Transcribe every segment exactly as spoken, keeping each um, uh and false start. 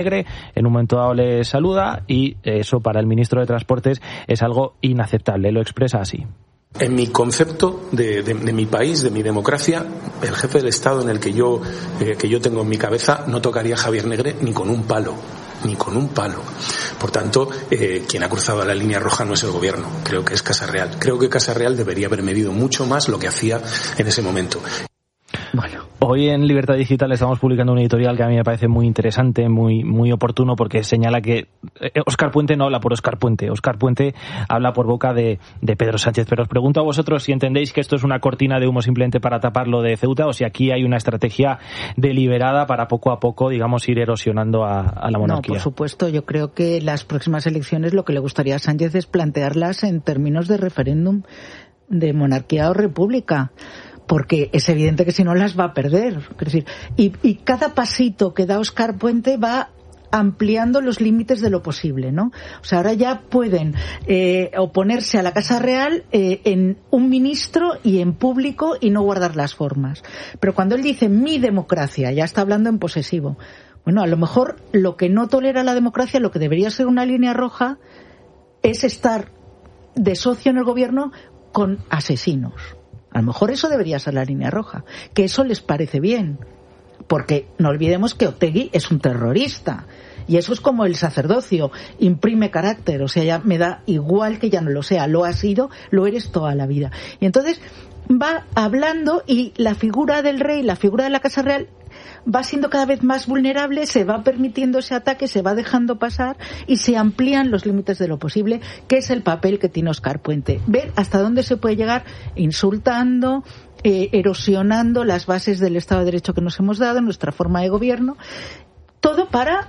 en un momento dado le saluda y eso para el ministro de Transportes es algo inaceptable. Lo expresa así. En mi concepto de, de, de mi país, de mi democracia, el jefe del Estado en el que yo, eh, que yo tengo en mi cabeza no tocaría a Javier Negre ni con un palo. ni con un palo. Por tanto, eh, quien ha cruzado la línea roja no es el gobierno, creo que es Casa Real. Creo que Casa Real debería haber medido mucho más lo que hacía en ese momento. Bueno, hoy en Libertad Digital estamos publicando un editorial que a mí me parece muy interesante, muy muy oportuno, porque señala que Óscar Puente no habla por Óscar Puente. Óscar Puente habla por boca de, de Pedro Sánchez. Pero os pregunto a vosotros si entendéis que esto es una cortina de humo simplemente para tapar lo de Ceuta, o si aquí hay una estrategia deliberada para poco a poco, digamos, ir erosionando a, a la monarquía. No, por supuesto. Yo creo que las próximas elecciones lo que le gustaría a Sánchez es plantearlas en términos de referéndum de monarquía o república. Porque es evidente que si no las va a perder. Es decir, y, y cada pasito que da Óscar Puente va ampliando los límites de lo posible, ¿no? O sea, ahora ya pueden eh, oponerse a la Casa Real eh, en un ministro y en público y no guardar las formas. Pero cuando él dice mi democracia, ya está hablando en posesivo. Bueno, a lo mejor lo que no tolera la democracia, lo que debería ser una línea roja, es estar de socio en el gobierno con asesinos. A lo mejor eso debería ser la línea roja, que eso les parece bien, porque no olvidemos que Otegi es un terrorista, y eso es como el sacerdocio, imprime carácter, o sea, ya me da igual que ya no lo sea, lo has sido, lo eres toda la vida. Y entonces va hablando y la figura del rey, la figura de la Casa Real, va siendo cada vez más vulnerable, se va permitiendo ese ataque, se va dejando pasar y se amplían los límites de lo posible, que es el papel que tiene Óscar Puente. Ver hasta dónde se puede llegar insultando, eh, erosionando las bases del Estado de Derecho que nos hemos dado, nuestra forma de gobierno, todo para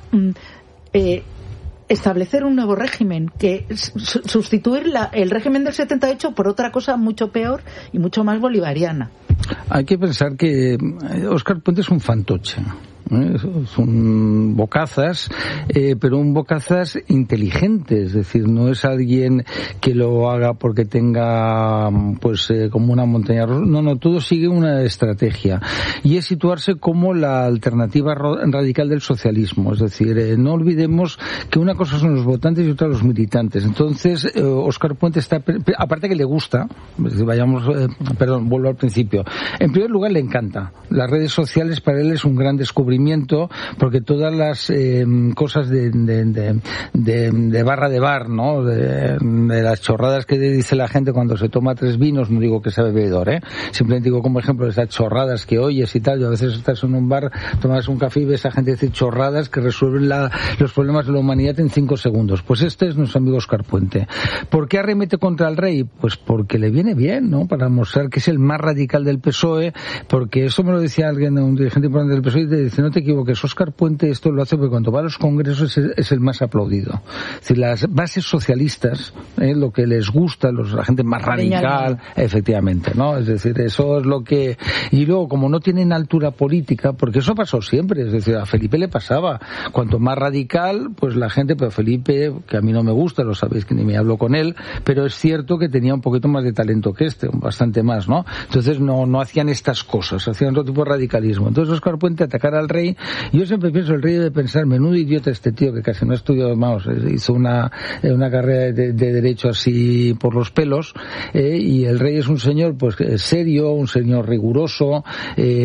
eh, establecer un nuevo régimen, que sustituir la, el régimen del setenta y ocho por otra cosa mucho peor y mucho más bolivariana. Hay que pensar que Óscar Puente es un fantoche. ¿eh? Es un bocazas, eh, pero un bocazas inteligente, es decir, no es alguien que lo haga porque tenga pues eh, como una montaña rusa, no, no, todo sigue una estrategia y es situarse como la alternativa radical del socialismo, es decir, eh, no olvidemos que una cosa son los votantes y otra los militantes. Entonces eh, Óscar Puente está, aparte que le gusta, es decir, vayamos, eh, perdón, vuelvo al principio, en primer lugar le encanta, las redes sociales para él es un gran descubrimiento, porque todas las eh, cosas de, de, de, de, de barra de bar, ¿no? De, de las chorradas que dice la gente cuando se toma tres vinos, no digo que sea bebedor, ¿eh? Simplemente digo como ejemplo esas chorradas que oyes y tal. Yo a veces estás en un bar, tomas un café y ves a gente decir chorradas que resuelven la, los problemas de la humanidad en cinco segundos. Pues este es nuestro amigo Óscar Puente. ¿Por qué arremete contra el rey? Pues porque le viene bien, ¿no? Para mostrar que es el más radical del P S O E, porque eso me lo decía alguien, un dirigente importante del P S O E, y te dice, no te equivoques, Óscar Puente esto lo hace porque cuando va a los congresos es, es el más aplaudido. Es decir, las bases socialistas, ¿eh? Lo que les gusta, los, la gente más radical, efectivamente, ¿no? Es decir, eso es lo que... Y luego, como no tienen altura política, porque eso pasó siempre, es decir, a Felipe le pasaba, cuanto más radical, pues la gente, pero Felipe, que a mí no me gusta, lo sabéis que ni me hablo con él, pero es cierto que tenía un poquito más de talento que este, bastante más, ¿no? Entonces no, no hacían estas cosas, hacían otro tipo de radicalismo. Entonces Óscar Puente atacar al rey, yo siempre pienso, el rey debe pensar, menudo idiota este tío que casi no estudió, vamos, hizo una, una carrera de, de derecho así por los pelos, eh, y el rey es un señor pues serio, un señor riguroso, eh,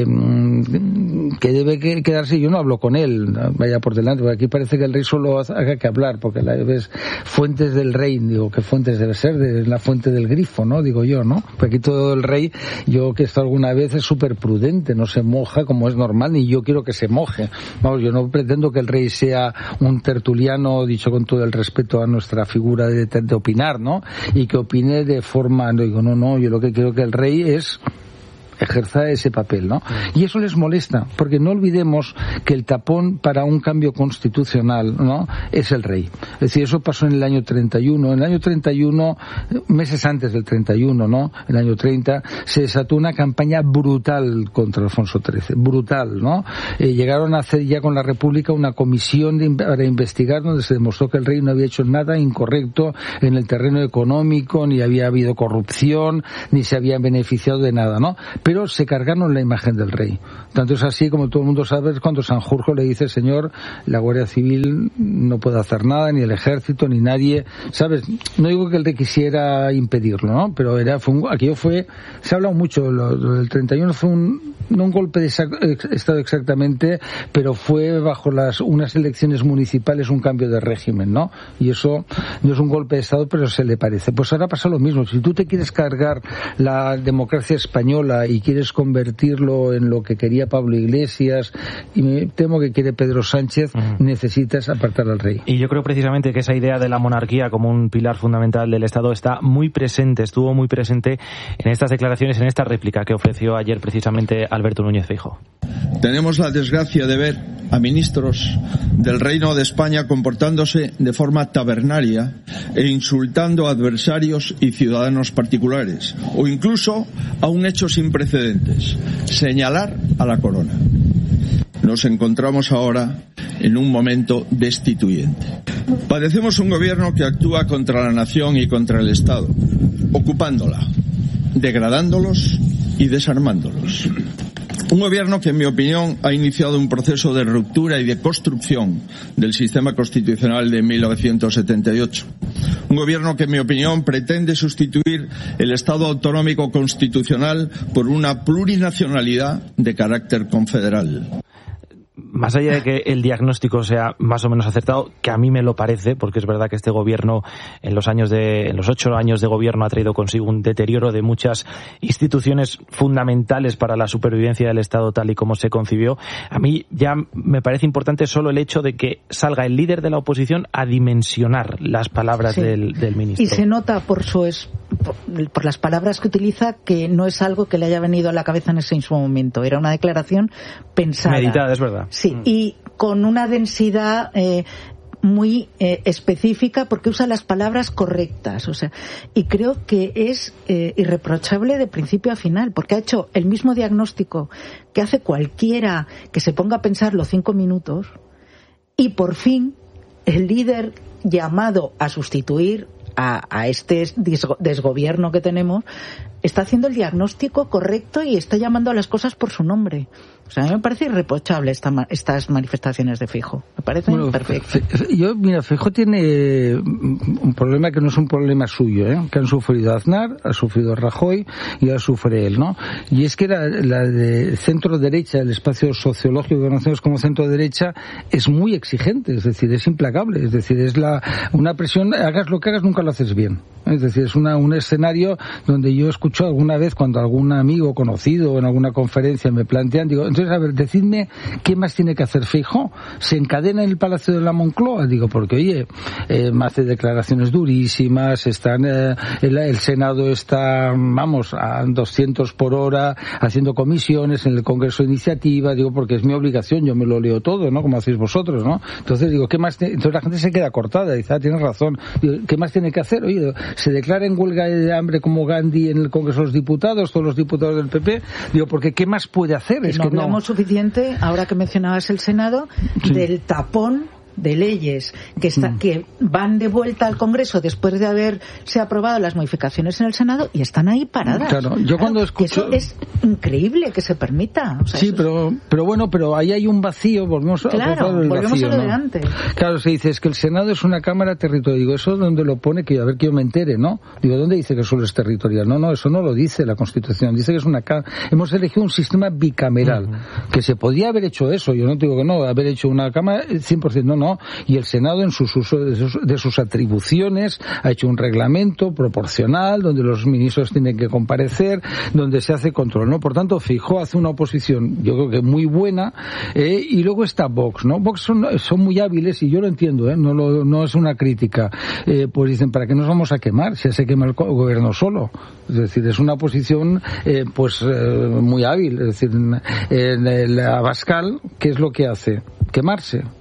que debe quedarse, yo no hablo con él, vaya por delante, porque aquí parece que el rey solo haga que hablar, porque la ves fuentes del rey, digo, ¿qué fuentes debe ser? De la fuente del grifo, ¿no? Digo yo, ¿no? Porque aquí todo el rey, yo que he estado alguna vez, es súper prudente, no se moja como es normal, ni yo quiero que se moje. Vamos, yo no pretendo que el rey sea un tertuliano, dicho con todo el respeto a nuestra figura de, de opinar, ¿no? Y que opine de forma, no digo, no, no, yo lo que quiero que el rey es ejerza ese papel, ¿no? Y eso les molesta, porque no olvidemos que el tapón para un cambio constitucional, ¿no?, es el rey. Es decir, eso pasó en el año treinta y uno. En el año treinta y uno, meses antes del treinta y uno, ¿no?, en el año treinta, se desató una campaña brutal contra Alfonso trece. Brutal, ¿no? Eh, llegaron a hacer ya con la República una comisión de, para investigar, donde se demostró que el rey no había hecho nada incorrecto en el terreno económico, ni había habido corrupción, ni se había beneficiado de nada, ¿no? pero se cargaron la imagen del rey. Tanto es así, como todo el mundo sabe, cuando Sanjurjo le dice, señor, la Guardia Civil no puede hacer nada, ni el ejército, ni nadie, ¿sabes? No digo que el rey quisiera impedirlo, ¿no? Pero era, fue un, aquello fue, se ha hablado mucho, lo, lo del treinta y uno fue un, no un golpe de Estado exactamente, pero fue bajo las unas elecciones municipales un cambio de régimen, ¿no? Y eso no es un golpe de Estado, pero se le parece. Pues ahora pasa lo mismo. Si tú te quieres cargar la democracia española y quieres convertirlo en lo que quería Pablo Iglesias, y me temo que quiere Pedro Sánchez, uh-huh. necesitas apartar al rey. Y yo creo precisamente que esa idea de la monarquía como un pilar fundamental del Estado está muy presente, estuvo muy presente en estas declaraciones, en esta réplica que ofreció ayer precisamente Alberto Núñez Feijóo. Tenemos la desgracia de ver a ministros del Reino de España comportándose de forma tabernaria e insultando a adversarios y ciudadanos particulares, o incluso a un hecho sin precedentes, señalar a la corona. Nos encontramos ahora en un momento destituyente. Padecemos un gobierno que actúa contra la nación y contra el Estado, ocupándola, degradándolos y desarmándolos. Un gobierno que, en mi opinión, ha iniciado un proceso de ruptura y de construcción del sistema constitucional de mil novecientos setenta y ocho. Un gobierno que, en mi opinión, pretende sustituir el Estado autonómico constitucional por una plurinacionalidad de carácter confederal. Más allá de que el diagnóstico sea más o menos acertado, que a mí me lo parece, porque es verdad que este gobierno en los años de, en los ocho años de gobierno ha traído consigo un deterioro de muchas instituciones fundamentales para la supervivencia del Estado tal y como se concibió. A mí ya me parece importante solo el hecho de que salga el líder de la oposición a dimensionar las palabras sí. del, del ministro. Y se nota por su es, por, por las palabras que utiliza que no es algo que le haya venido a la cabeza en ese mismo momento. Era una declaración pensada. Meditada, es verdad. Sí, mm. y con una densidad eh, muy eh, específica, porque usa las palabras correctas, o sea, y creo que es eh, irreprochable de principio a final, porque ha hecho el mismo diagnóstico que hace cualquiera que se ponga a pensarlo cinco minutos, y por fin el líder llamado a sustituir a, a este desgobierno que tenemos está haciendo el diagnóstico correcto y está llamando a las cosas por su nombre. O sea, a mí me parece irreprochable esta, estas manifestaciones de Feijóo. Me parece bueno, perfecto. Yo, mira, Feijóo tiene un problema que no es un problema suyo, ¿eh? Que han sufrido Aznar, ha sufrido Rajoy y ahora sufre él, ¿no? Y es que la, la de centro-derecha, el espacio sociológico que conocemos como centro-derecha, es muy exigente, es decir, es implacable, es decir, es la una presión, hagas lo que hagas, nunca lo haces bien. Es decir, es una, un escenario donde yo escucho alguna vez cuando algún amigo conocido en alguna conferencia me plantean, digo, entonces, a ver, decidme qué más tiene que hacer Feijóo. ¿Se encadena en el Palacio de la Moncloa? Digo, porque, oye, eh, me hace declaraciones durísimas, están, eh, el, el Senado está, vamos, a doscientos por hora, haciendo comisiones en el Congreso de Iniciativa, digo, porque es mi obligación, yo me lo leo todo, ¿no? Como hacéis vosotros, ¿no? Entonces, digo, ¿qué más? Te... Entonces la gente se queda cortada, dice, ah, tienes razón. Digo, ¿qué más tiene que hacer? Oye, se declara en huelga de hambre como Gandhi en el Congreso de los Diputados, todos los diputados del P P, digo, porque ¿qué más puede hacer? Y es no que hablamos no... suficiente, ahora que mencionabas el Senado, sí. del tapón de leyes que está, mm. que van de vuelta al Congreso después de haberse aprobado las modificaciones en el Senado y están ahí paradas. Claro, yo claro, cuando escucho... Eso es increíble que se permita. O sea, sí, pero, es... pero bueno, pero ahí hay un vacío, volvemos a claro, el volvemos vacío, a lo ¿no? de antes. Claro, se dice, es que el Senado es una cámara territorial. Digo, ¿eso dónde lo pone? Que a ver que yo me entere, ¿no? Digo, ¿dónde dice que solo es territorial? No, no, eso no lo dice la Constitución. Dice que es una cámara. Hemos elegido un sistema bicameral, uh-huh. que se podía haber hecho eso. Yo no digo que no, haber hecho una cámara cien por ciento, no, no. Y el Senado en sus usos de sus, de sus atribuciones ha hecho un reglamento proporcional donde los ministros tienen que comparecer, donde se hace control, ¿no? Por tanto, Feijóo hace una oposición, yo creo que muy buena, eh, y luego está Vox, ¿no? Vox son, son muy hábiles y yo lo entiendo, ¿eh? No, lo, no es una crítica. Eh, pues dicen, ¿para qué nos vamos a quemar? Si ya se quema el gobierno solo. Es decir, es una oposición eh, pues eh, muy hábil. Es decir, en, en el Abascal, ¿qué es lo que hace? Quemarse. Mm.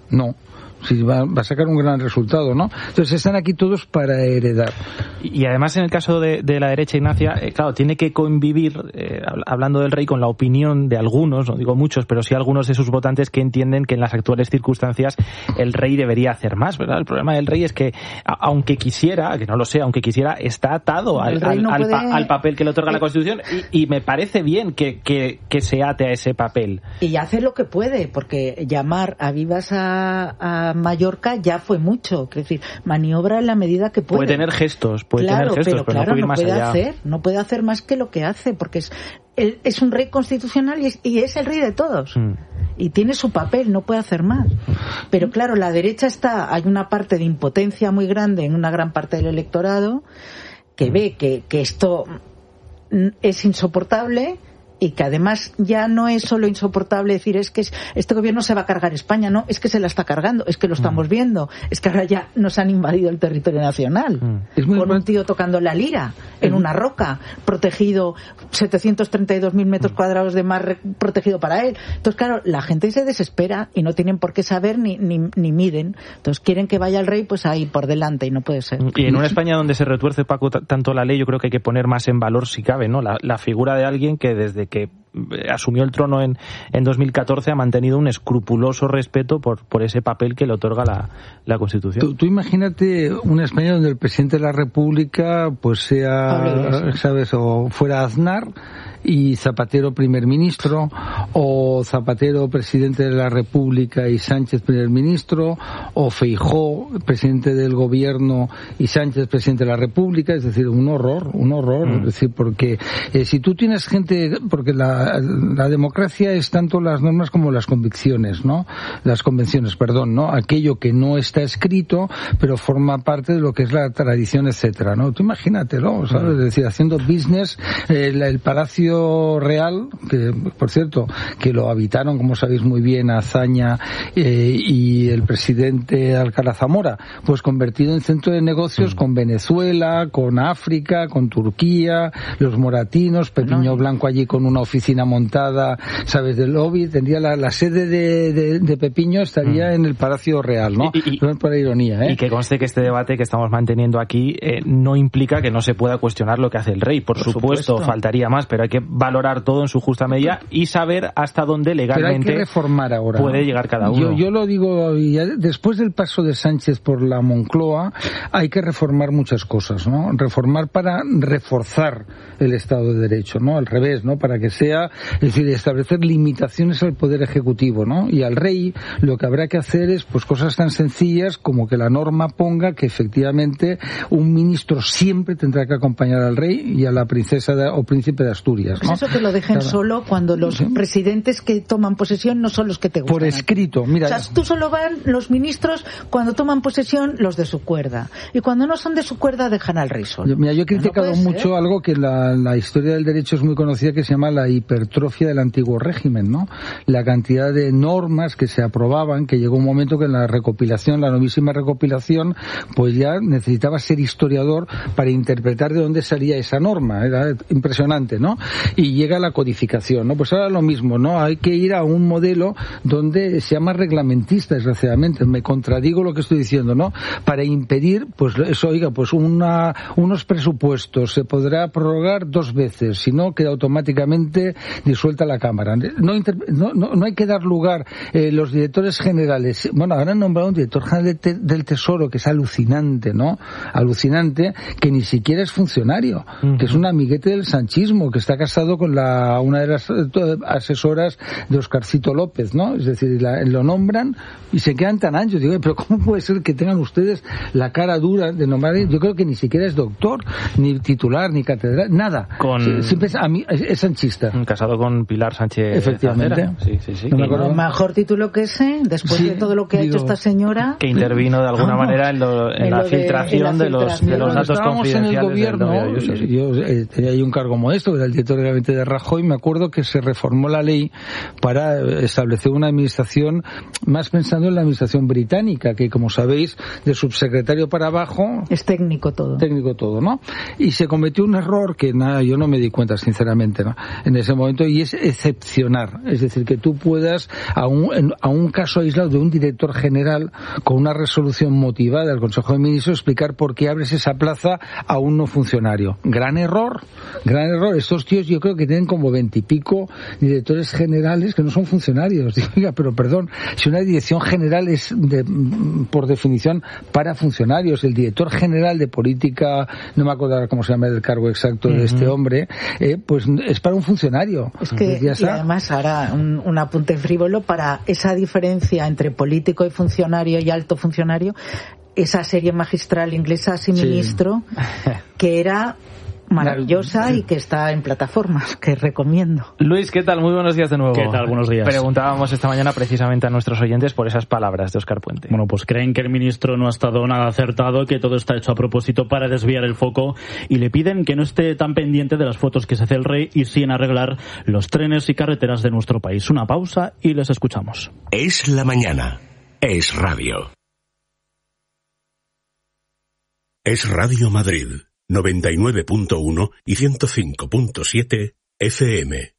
No. Si va, va a sacar un gran resultado, ¿no? Entonces están aquí todos para heredar. Y, y además en el caso de, de la derecha, Ignacia, eh, claro, tiene que convivir, eh, hablando del rey, con la opinión de algunos, no digo muchos, pero sí algunos de sus votantes que entienden que en las actuales circunstancias el rey debería hacer más, ¿verdad? El problema del rey es que, a, aunque quisiera, que no lo sé, aunque quisiera, está atado al, al, no al, puede... pa, al papel que le otorga la Constitución y, y me parece bien que, que, que se ate a ese papel. Y hace lo que puede, porque llamar a vivas a, a Mallorca ya fue mucho, es decir, maniobra en la medida que puede. Puede tener gestos, puede claro, tener gestos, pero, pero claro, no puede ir no más puede allá. Hacer, no puede hacer más que lo que hace, porque es, él es un rey constitucional y es, y es el rey de todos. Mm. Y tiene su papel, no puede hacer más. Pero claro, la derecha está, hay una parte de impotencia muy grande en una gran parte del electorado que mm. ve que, que esto es insoportable. Y que además ya no es solo insoportable decir es que este gobierno se va a cargar España, no, es que se la está cargando, es que lo estamos mm. viendo, es que ahora ya nos han invadido el territorio nacional mm. es muy con un tío tocando la lira en una roca, protegido setecientos treinta y dos mil metros mm. cuadrados de mar protegido para él. Entonces claro, la gente se desespera y no tienen por qué saber ni, ni, ni miden, entonces quieren que vaya el rey pues ahí por delante y no puede ser. Y en una España donde se retuerce, Paco, t- tanto la ley, yo creo que hay que poner más en valor si cabe, ¿no? La, la figura de alguien que desde que asumió el trono en, en dos mil catorce ha mantenido un escrupuloso respeto por, por ese papel que le otorga la, la Constitución. Tú, tú imagínate una España donde el presidente de la República pues sea, ¿sabes? O fuera Aznar y Zapatero primer ministro, o Zapatero presidente de la República y Sánchez primer ministro, o Feijóo presidente del gobierno y Sánchez presidente de la República. Es decir, un horror, un horror. Mm. Es decir, porque eh, si tú tienes gente, porque la, la democracia es tanto las normas como las convicciones, ¿no? Las convenciones, perdón, ¿no? Aquello que no está escrito, pero forma parte de lo que es la tradición, etcétera, ¿no? Tú imagínatelo, ¿sabes? Mm. Es decir, haciendo business, eh, el, el Palacio Real, que por cierto, que lo habitaron, como sabéis muy bien, Azaña eh, y el presidente Alcalá Zamora, pues convertido en centro de negocios mm. con Venezuela, con África, con Turquía, los moratinos, Pepiño no. Blanco allí con una oficina montada, ¿sabes? Del lobby, tendría la, la sede de, de, de Pepiño estaría mm. en el Palacio Real, ¿no? Y, y, no es por ironía, ¿eh? Y que conste que este debate que estamos manteniendo aquí eh, no implica que no se pueda cuestionar lo que hace el rey, por, por supuesto, supuesto, faltaría más, pero hay que valorar todo en su justa medida y saber hasta dónde legalmente Pero hay que reformar ahora, puede llegar cada uno. Yo, yo lo digo, ya después del paso de Sánchez por la Moncloa, hay que reformar muchas cosas, ¿no? Reformar para reforzar el Estado de Derecho, ¿no? Al revés, ¿no? Para que sea, es decir, establecer limitaciones al Poder Ejecutivo, ¿no? Y al rey lo que habrá que hacer es, pues, cosas tan sencillas como que la norma ponga que efectivamente un ministro siempre tendrá que acompañar al rey y a la princesa de, o príncipe de Asturias, ¿no? Pues eso que lo dejen claro. solo cuando los ¿Sí? presidentes que toman posesión no son los que te gustan. Por escrito, mira. O sea, tú solo van los ministros cuando toman posesión los de su cuerda. Y cuando no son de su cuerda dejan al rey solo. Mira, yo he criticado no mucho algo que la, la historia del derecho es muy conocida, que se llama la hipertrofia del antiguo régimen, ¿no? La cantidad de normas que se aprobaban, que llegó un momento que en la recopilación, la novísima recopilación, pues ya necesitaba ser historiador para interpretar de dónde salía esa norma. Era impresionante, ¿no? Y llega la codificación, ¿no? Pues ahora lo mismo, ¿no? Hay que ir a un modelo donde sea más reglamentista, desgraciadamente. Me contradigo lo que estoy diciendo, ¿no? Para impedir, pues eso, oiga, pues una, unos presupuestos se podrá prorrogar dos veces, si no queda automáticamente disuelta la Cámara. No, inter, no, no, no hay que dar lugar, eh, los directores generales, bueno, ahora han nombrado un director general de te, del Tesoro, que es alucinante, ¿no? Alucinante, que ni siquiera es funcionario, uh-huh. que es un amiguete del sanchismo, que está casado con la una de las asesoras de Oscarcito López, ¿no? Es decir, la, lo nombran y se quedan tan anchos. Digo, pero ¿cómo puede ser que tengan ustedes la cara dura de nombrar? Yo creo que ni siquiera es doctor, ni titular, ni catedral, nada. Con... Siempre es, a mí, es, es sanchista. Casado con Pilar Sánchez. Efectivamente. Sí, sí, sí. No me acuerdo. Mejor título que ese, después sí, de todo lo que digo, ha hecho esta señora. Que intervino de alguna Vamos, manera en, lo, en, en, la, filtración de, en la filtración de los, de los datos confidenciales. En el gobierno, del Ayuso, sí. Yo eh, tenía ahí un cargo modesto, que era el director del gabinete de Rajoy, me acuerdo que se reformó la ley para establecer una administración más pensando en la administración británica, que como sabéis, de subsecretario para abajo... Es técnico todo. Técnico todo, ¿no? Y se cometió un error que nada, yo no me di cuenta, sinceramente, ¿no? En ese momento, y es excepcionar. Es decir, que tú puedas, a un, a un caso aislado de un director general, con una resolución motivada del Consejo de Ministros, explicar por qué abres esa plaza a un no funcionario. Gran error, gran error. Estos tíos yo creo que tienen como veintipico directores generales que no son funcionarios. Digo, oiga, pero perdón, si una dirección general es de, por definición para funcionarios, el director general de política, no me acuerdo ahora cómo se llama el cargo exacto de uh-huh. este hombre, eh, pues es para un funcionario. Es que, y además ahora un, un apunte frívolo para esa diferencia entre político y funcionario y alto funcionario, esa serie magistral inglesa, Sin Ministro, sí. que era maravillosa y que está en plataformas, que recomiendo. Luis, ¿qué tal? Muy buenos días de nuevo. ¿Qué tal? Buenos días. Preguntábamos esta mañana precisamente a nuestros oyentes por esas palabras de Óscar Puente. Bueno, pues creen que el ministro no ha estado nada acertado, que todo está hecho a propósito para desviar el foco, y le piden que no esté tan pendiente de las fotos que se hace el rey y sí en arreglar los trenes y carreteras de nuestro país. Una pausa y les escuchamos. Es la mañana. Es radio. Es Radio Madrid. noventa y nueve punto uno y ciento cinco punto siete F M.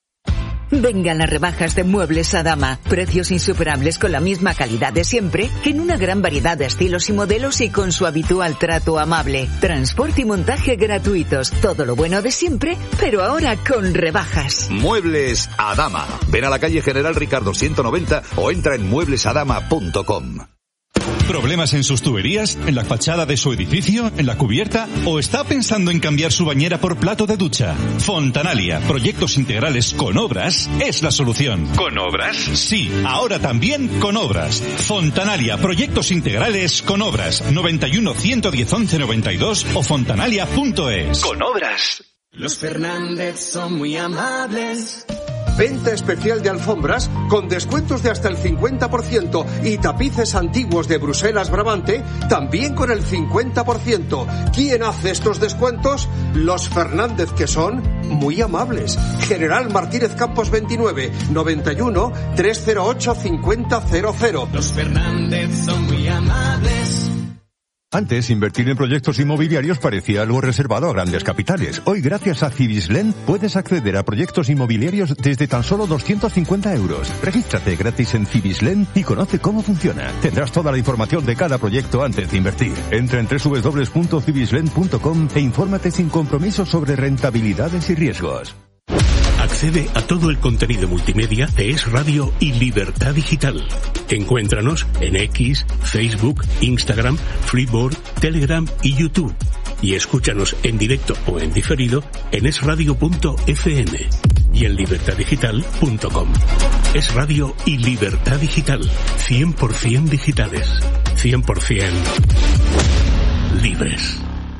Vengan las rebajas de Muebles Adama. Precios insuperables con la misma calidad de siempre, en una gran variedad de estilos y modelos y con su habitual trato amable. Transporte y montaje gratuitos. Todo lo bueno de siempre, pero ahora con rebajas. Muebles Adama. Ven a la calle General Ricardo ciento noventa o entra en muebles adama punto com. ¿Problemas en sus tuberías? ¿En la fachada de su edificio? ¿En la cubierta? ¿O está pensando en cambiar su bañera por plato de ducha? Fontanalia, proyectos integrales con obras, es la solución. ¿Con obras? Sí, ahora también con obras. Fontanalia, proyectos integrales con obras. noventa y uno, ciento diez, once noventa y dos o fontanalia punto es. Con obras. Los Fernández son muy amables. Venta especial de alfombras con descuentos de hasta el cincuenta por ciento y tapices antiguos de Bruselas Brabante también con el cincuenta por ciento. ¿Quién hace estos descuentos? Los Fernández, que son muy amables. General Martínez Campos veintinueve, noventa y uno, trescientos ocho, cincuenta cero cero. Los Fernández son muy amables. Antes, invertir en proyectos inmobiliarios parecía algo reservado a grandes capitales. Hoy, gracias a Cibislen, puedes acceder a proyectos inmobiliarios desde tan solo doscientos cincuenta euros. Regístrate gratis en Cibislen y conoce cómo funciona. Tendrás toda la información de cada proyecto antes de invertir. Entra en doble u doble u doble u punto cibislen punto com e infórmate sin compromiso sobre rentabilidades y riesgos. Accede a todo el contenido multimedia de Es Radio y Libertad Digital. Encuéntranos en X, Facebook, Instagram, Freeboard, Telegram y YouTube. Y escúchanos en directo o en diferido en es radio punto efe eme y en libertad digital punto com. Es Radio y Libertad Digital. cien por ciento digitales. cien por ciento libres.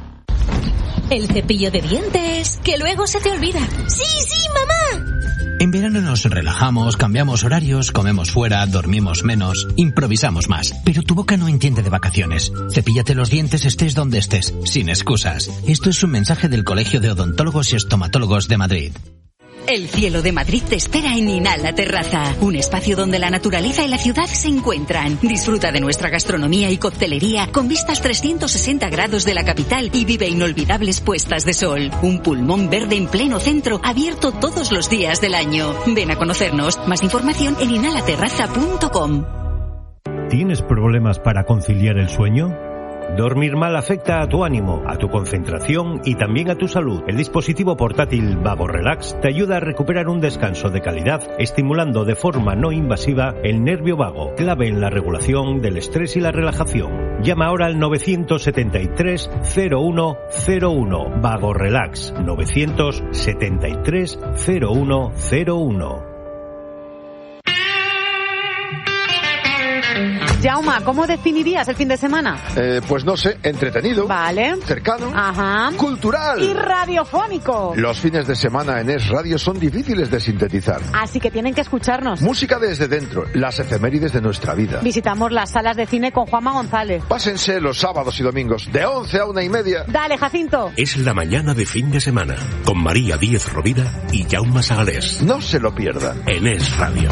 El cepillo de dientes, que luego se te olvida. ¡Sí, sí, mamá! En verano nos relajamos, cambiamos horarios, comemos fuera, dormimos menos, improvisamos más. Pero tu boca no entiende de vacaciones. Cepíllate los dientes estés donde estés, sin excusas. Esto es un mensaje del Colegio de Odontólogos y Estomatólogos de Madrid. El cielo de Madrid te espera en Inhala Terraza, un espacio donde la naturaleza y la ciudad se encuentran. Disfruta de nuestra gastronomía y coctelería con vistas trescientos sesenta grados de la capital y vive inolvidables puestas de sol. Un pulmón verde en pleno centro, abierto todos los días del año. Ven a conocernos. Más información en inhala terraza punto com. ¿Tienes problemas para conciliar el sueño? Dormir mal afecta a tu ánimo, a tu concentración y también a tu salud. El dispositivo portátil Vago Relax te ayuda a recuperar un descanso de calidad, estimulando de forma no invasiva el nervio vago, clave en la regulación del estrés y la relajación. Llama ahora al nueve siete tres, cero uno cero uno. Vago Relax, nueve siete tres, cero uno cero uno. Jauma, ¿cómo definirías el fin de semana? Eh, pues no sé, entretenido. Vale. Cercano. Ajá. Cultural. Y radiofónico. Los fines de semana en Es Radio son difíciles de sintetizar. Así que tienen que escucharnos. Música desde dentro, las efemérides de nuestra vida. Visitamos las salas de cine con Juanma González. Pásense los sábados y domingos, de once a una y media. Dale, Jacinto. Es la mañana de fin de semana, con María Díez Rovira y Jaume Sagalés. No se lo pierdan. En Es Radio.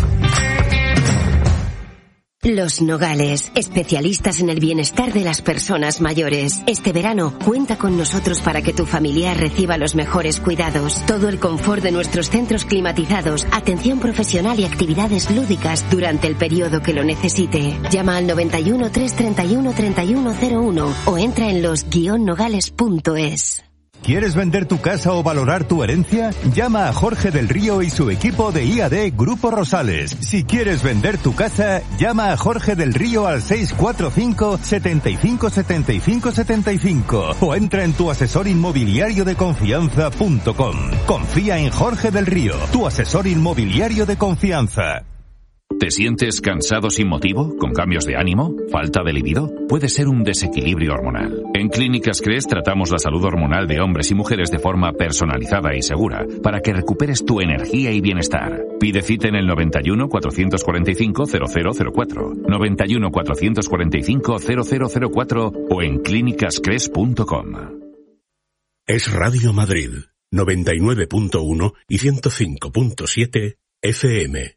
Los Nogales, especialistas en el bienestar de las personas mayores. Este verano, cuenta con nosotros para que tu familiar reciba los mejores cuidados. Todo el confort de nuestros centros climatizados, atención profesional y actividades lúdicas durante el periodo que lo necesite. Llama al noventa y uno, trescientos treinta y uno, treinta y uno cero uno o entra en los guion nogales punto es. ¿Quieres vender tu casa o valorar tu herencia? Llama a Jorge del Río y su equipo de I A D Grupo Rosales. Si quieres vender tu casa, llama a Jorge del Río al seis cuatro cinco, setenta y cinco, setenta y cinco, setenta y cinco o entra en tu asesor inmobiliario de confianza punto com. Confía en Jorge del Río, tu asesor inmobiliario de confianza. ¿Te sientes cansado sin motivo? ¿Con cambios de ánimo? ¿Falta de libido? Puede ser un desequilibrio hormonal. En Clínicas Cres tratamos la salud hormonal de hombres y mujeres de forma personalizada y segura para que recuperes tu energía y bienestar. Pide cita en el noventa y uno, cuatrocientos cuarenta y cinco, cero cero cero cuatro, noventa y uno, cuatrocientos cuarenta y cinco, cero cero cero cuatro o en clínicas cres punto com. Es Radio Madrid, noventa y nueve punto uno y ciento cinco punto siete F M.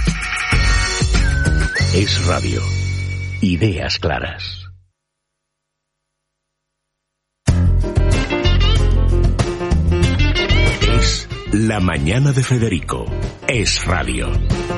Es Radio. Ideas claras. Es La Mañana de Federico. Es Radio.